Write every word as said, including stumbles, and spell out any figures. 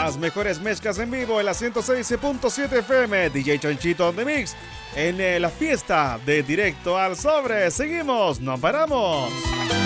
Las mejores mezclas en vivo en la ciento seis punto siete F M. D J Chonchito on the Mix. En eh, la fiesta de Directo al Sobre. Seguimos, no paramos.